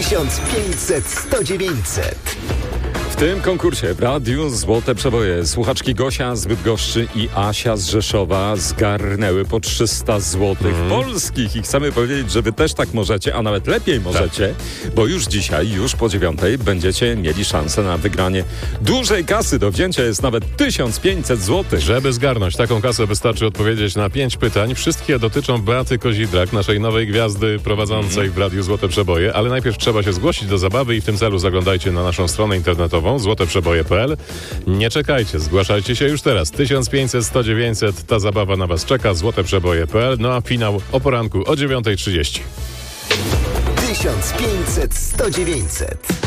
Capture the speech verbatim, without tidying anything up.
tysiąc pięćset sto dziewięćset. W tym konkursie w Radiu Złote Przeboje słuchaczki Gosia z Bydgoszczy i Asia z Rzeszowa zgarnęły po trzysta złotych mm. polskich i chcemy powiedzieć, że wy też tak możecie, a nawet lepiej możecie, tak. bo już dzisiaj, już po dziewiątej będziecie mieli szansę na wygranie dużej kasy. Do wzięcia jest nawet tysiąc pięćset złotych. Żeby zgarnąć taką kasę, wystarczy odpowiedzieć na pięć pytań. Wszystkie dotyczą Beaty Kozidrak, naszej nowej gwiazdy prowadzącej mm. w Radiu Złote Przeboje, ale najpierw trzeba się zgłosić do zabawy i w tym celu zaglądajcie na naszą stronę internetową złote przeboje kropka p l. Nie czekajcie, zgłaszajcie się już teraz. tysiąc pięćset sto dziewięćset, ta zabawa na was czeka, złote przeboje kropka p l. No a finał o poranku o dziewiąta trzydzieści. tysiąc pięćset sto dziewięćset.